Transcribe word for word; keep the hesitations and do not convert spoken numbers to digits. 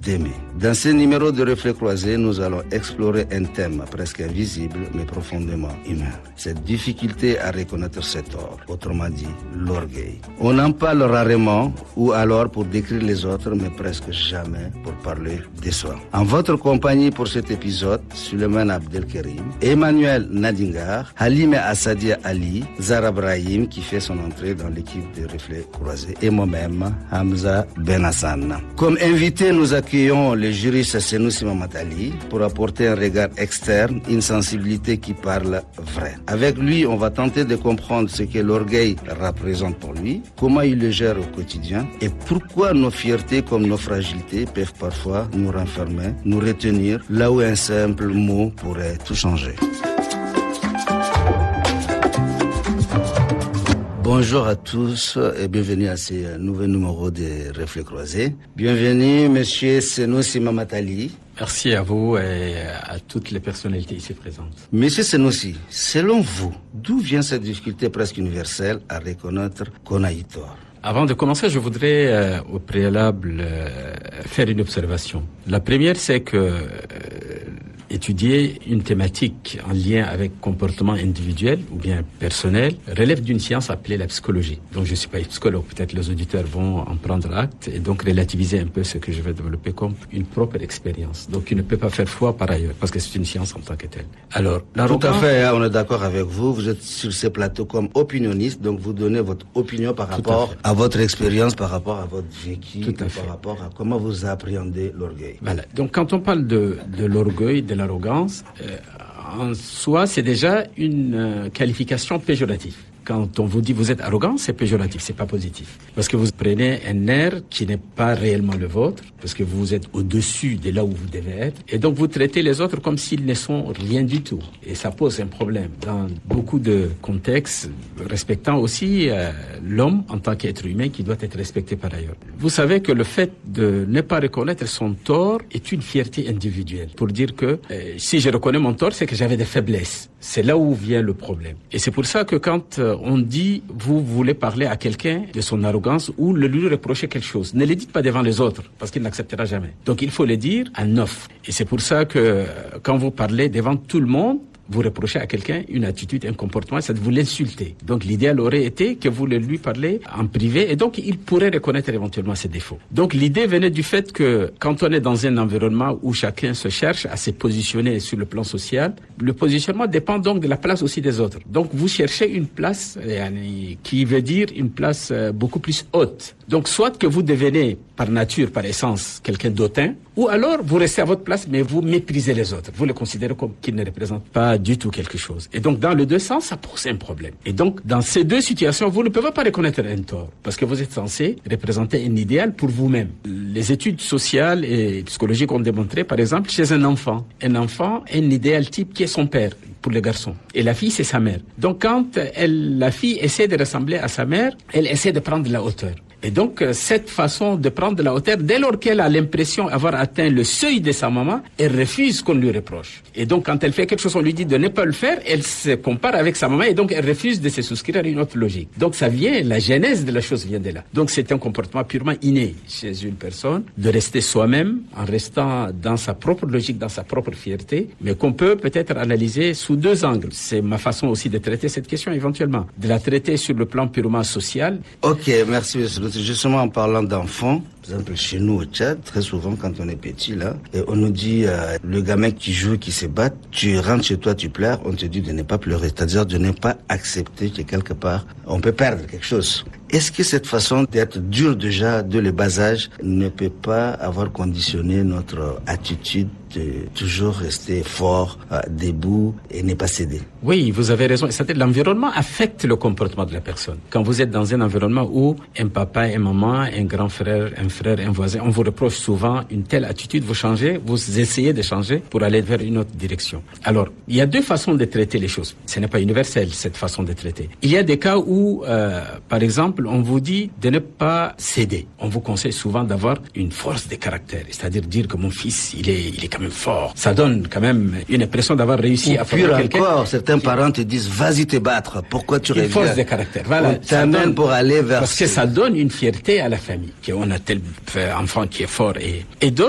d'aimer. Dans ce numéro de Reflets Croisés, nous allons explorer un thème presque invisible mais profondément humain. Cette difficulté à reconnaître ses torts, autrement dit l'orgueil. On en parle rarement ou alors pour décrire les autres mais presque jamais pour parler de soi. En votre compagnie pour cet épisode, Suleiman Abdelkerim, Emmanuel Nadingar, Halime Assadia Ali, Zara Brahim qui fait son entrée dans l'équipe de Reflets Croisés et moi-même, Hamza Ben Hassan. Comme invité, nous accueillons le juriste Senoussi Mamadali pour apporter un regard externe, une sensibilité qui parle vrai. Avec lui, on va tenter de comprendre ce que l'orgueil représente pour lui, comment il le gère au quotidien et pourquoi nos fiertés comme nos fragilités peuvent parfois nous renfermer, nous retenir là où un simple mot pourrait tout changer. Bonjour à tous et bienvenue à ce nouveau numéro de Reflets Croisés. Bienvenue, monsieur Senoussi Mamadali. Merci à vous et à toutes les personnalités ici présentes. Monsieur Senoussi, selon vous, d'où vient cette difficulté presque universelle à reconnaître qu'on a eu tort? Avant de commencer, je voudrais euh, au préalable euh, faire une observation. La première, c'est que euh, étudier une thématique en lien avec comportement individuel ou bien personnel relève d'une science appelée la psychologie. Donc je ne suis pas psychologue, peut-être les auditeurs vont en prendre acte et donc relativiser un peu ce que je vais développer comme une propre expérience. Donc il ne peut pas faire foi par ailleurs parce que c'est une science en tant que telle. Alors, tout à fait, on est d'accord avec vous. Vous êtes sur ces plateaux comme opinionniste, donc vous donnez votre opinion par rapport à, à votre expérience, par rapport à votre vécu, par rapport à comment vous appréhendez l'orgueil. Voilà. Donc quand on parle de, de l'orgueil, de l'arrogance, euh, en soi, c'est déjà une euh, qualification péjorative. Quand on vous dit vous êtes arrogant, c'est péjoratif, c'est pas positif. Parce que vous prenez un air qui n'est pas réellement le vôtre, parce que vous êtes au-dessus de là où vous devez être, et donc vous traitez les autres comme s'ils ne sont rien du tout. Et ça pose un problème dans beaucoup de contextes, respectant aussi euh, l'homme en tant qu'être humain qui doit être respecté par ailleurs. Vous savez que le fait de ne pas reconnaître son tort est une fierté individuelle. Pour dire que euh, si je reconnais mon tort, c'est que j'avais des faiblesses. C'est là où vient le problème. Et c'est pour ça que quand euh, on dit, vous voulez parler à quelqu'un de son arrogance ou le lui reprocher quelque chose, ne le dites pas devant les autres, parce qu'il n'acceptera jamais. Donc il faut le dire à neuf. Et c'est pour ça que quand vous parlez devant tout le monde, vous reprochez à quelqu'un une attitude, un comportement, c'est de vous l'insulter. Donc l'idéal aurait été que vous le lui parlez en privé et donc il pourrait reconnaître éventuellement ses défauts. Donc l'idée venait du fait que quand on est dans un environnement où chacun se cherche à se positionner sur le plan social, le positionnement dépend donc de la place aussi des autres. Donc vous cherchez une place qui veut dire une place beaucoup plus haute. Donc soit que vous devenez par nature, par essence, quelqu'un d'autant, ou alors vous restez à votre place mais vous méprisez les autres. Vous les considérez comme qu'ils ne représentent pas du tout quelque chose. Et donc dans les deux sens, ça pose un problème. Et donc dans ces deux situations, vous ne pouvez pas reconnaître un tort parce que vous êtes censé représenter un idéal pour vous-même. Les études sociales et psychologiques ont démontré, par exemple, chez un enfant, un enfant a un idéal type qui est son père pour le garçon. Et la fille, c'est sa mère. Donc quand elle, la fille essaie de ressembler à sa mère, elle essaie de prendre de la hauteur. Et donc, cette façon de prendre de la hauteur, dès lors qu'elle a l'impression d'avoir atteint le seuil de sa maman, elle refuse qu'on lui reproche. Et donc, quand elle fait quelque chose, on lui dit de ne pas le faire, elle se compare avec sa maman et donc elle refuse de se souscrire à une autre logique. Donc, ça vient, la genèse de la chose vient de là. Donc, c'est un comportement purement inné chez une personne, de rester soi-même, en restant dans sa propre logique, dans sa propre fierté, mais qu'on peut peut-être analyser sous deux angles. C'est ma façon aussi de traiter cette question éventuellement. De la traiter sur le plan purement social. Ok, merci monsieur. Justement, en parlant d'enfants, par exemple, chez nous au Tchad, très souvent, quand on est petit, là, et on nous dit, euh, le gamin qui joue, qui se bat, tu rentres chez toi, tu pleures, on te dit de ne pas pleurer. C'est-à-dire de ne pas accepter que quelque part, on peut perdre quelque chose. Est-ce que cette façon d'être dur déjà, de le bas âge, ne peut pas avoir conditionné notre attitude de toujours rester fort, euh, debout et ne pas céder? Oui, vous avez raison. C'est-à-dire l'environnement affecte le comportement de la personne. Quand vous êtes dans un environnement où un papa, une maman, un grand frère, un frère, un voisin, on vous reproche souvent une telle attitude, vous changez, vous essayez de changer pour aller vers une autre direction. Alors, il y a deux façons de traiter les choses. Ce n'est pas universel, cette façon de traiter. Il y a des cas où, euh, par exemple, on vous dit de ne pas céder. On vous conseille souvent d'avoir une force de caractère, c'est-à-dire dire que mon fils, il est, il est quand même fort. Ça donne quand même une impression d'avoir réussi ou à faire quelqu'un. Encore, certains parents te disent, vas-y te battre. Pourquoi tu reviens? Une force de caractère. Voilà. On t'amène pour aller vers... Parce que ça donne une fierté à la famille, qu'on a tel enfant qui est fort et, et d'autres